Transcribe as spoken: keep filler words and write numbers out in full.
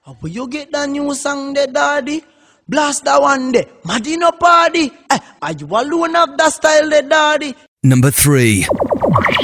How will you get that new song there, daddy? Blast that one there. Madino party. Eh, are you alone of that style there, daddy? Number three.